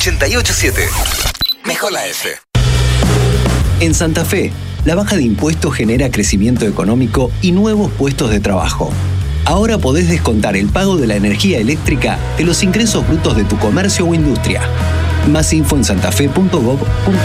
88.7. Mejor la F. En Santa Fe, la baja de impuestos genera crecimiento económico y nuevos puestos de trabajo. Ahora podés descontar el pago de la energía eléctrica de los ingresos brutos de tu comercio o industria. Más info en santafe.gov.ar.